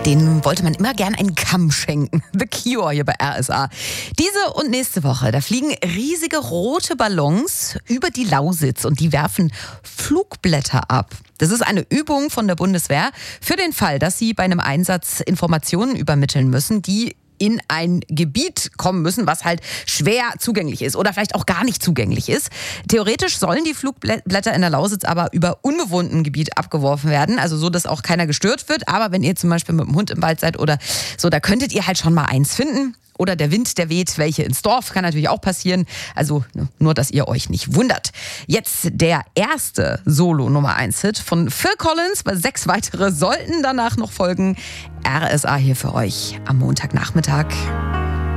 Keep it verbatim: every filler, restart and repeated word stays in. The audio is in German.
Den wollte man immer gern einen Kamm schenken. The Cure hier bei R S A. Diese und nächste Woche, da fliegen riesige rote Ballons über die Lausitz und die werfen Flugblätter ab. Das ist eine Übung von der Bundeswehr für den Fall, dass sie bei einem Einsatz Informationen übermitteln müssen, die in ein Gebiet kommen müssen, was halt schwer zugänglich ist oder vielleicht auch gar nicht zugänglich ist. Theoretisch sollen die Flugblätter in der Lausitz aber über unbewohnten Gebiet abgeworfen werden, also so, dass auch keiner gestört wird. Aber wenn ihr zum Beispiel mit dem Hund im Wald seid oder so, da könntet ihr halt schon mal eins finden. Oder der Wind, der weht welche ins Dorf, kann natürlich auch passieren. Also nur, dass ihr euch nicht wundert. Jetzt der erste Solo-Nummer eins Hit von Phil Collins. Sechs weitere sollten danach noch folgen. R S A hier für euch am Montagnachmittag.